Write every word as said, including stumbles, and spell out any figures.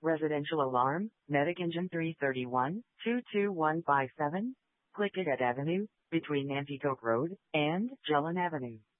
Residential alarm, Medic Engine three thirty-one, two two one five seven, Clickett Avenue, between Nanticoke Road and Jellin Avenue.